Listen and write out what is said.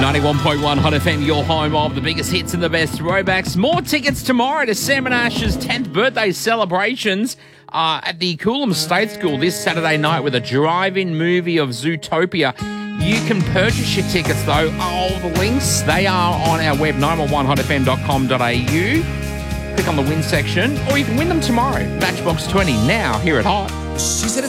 91.1 Hot FM, your home of the biggest hits and the best throwbacks. More tickets tomorrow to Sam and Ash's 10th birthday celebrations at the Coolum State School this Saturday night with a drive-in movie of Zootopia. You can purchase your tickets, though. All the links, they are on our web, 911hotfm.com.au. Click on the win section, or you can win them tomorrow. Matchbox 20 now here at Hot. She said